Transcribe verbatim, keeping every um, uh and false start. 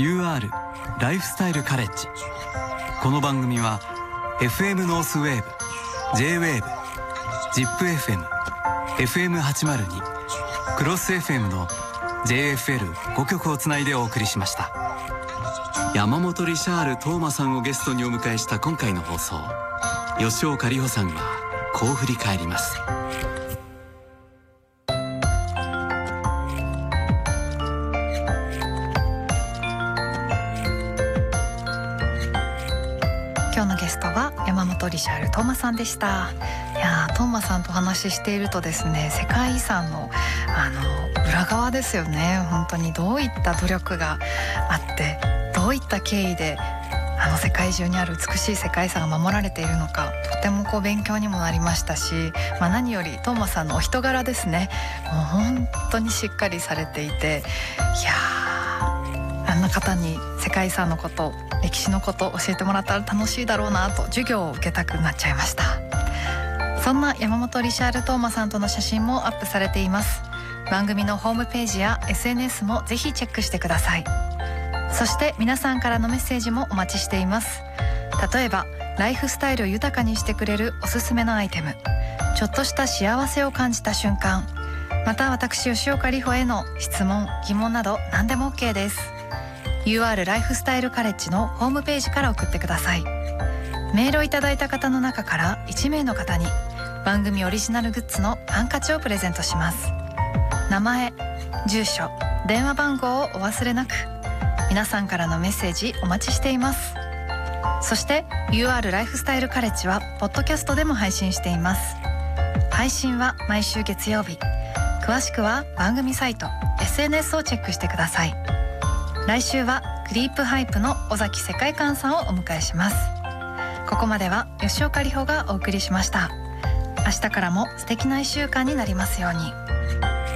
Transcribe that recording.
ユーアール ライフスタイルカレッジ。この番組は エフエム ノースウェーブ、 J ウェーブ、 ジップエフエム、 エフエムはちまるに、 クロス エフエム の ジェイエフエルご 局をつないでお送りしました。山本リシャール・トーマさんをゲストにお迎えした今回の放送、吉岡里帆さんはこう振り返ります。 今日のゲストは山本リシャール・トーマさんでした。いやー、トーマさんとお話ししているとですね、世界遺産のあの裏側ですよね。本当にどういった努力があって、どういった経緯であの世界中にある美しい世界遺産が守られているのか、とてもこう勉強にもなりましたし、まあ、何よりトーマさんのお人柄ですね、もう本当にしっかりされていて、いやー、あんな方に世界遺産のこと、歴史のことを教えてもらったら楽しいだろうなと授業を受けたくなっちゃいました。そんな山本リシャール・トーマさんとの写真もアップされています。番組のホームページや エスエヌエス もぜひチェックしてください。そして皆さんからのメッセージもお待ちしています。例えばライフスタイルを豊かにしてくれるおすすめのアイテム、ちょっとした幸せを感じた瞬間、また私吉岡里帆への質問・疑問など何でも OK です。 ユーアール ライフスタイルカレッジのホームページから送ってください。メールをいただいた方の中からいち名の方に番組オリジナルグッズのハンカチをプレゼントします。名前、住所、電話番号をお忘れなく。皆さんからのメッセージお待ちしています。そして ユーアール ライフスタイルカレッジはポッドキャストでも配信しています。配信は毎週月曜日。詳しくは番組サイト エスエヌエス をチェックしてください。来週はクリープハイプの尾崎世界観さんをお迎えします。ここまでは吉岡里帆がお送りしました。明日からも素敵ないっしゅうかんになりますように。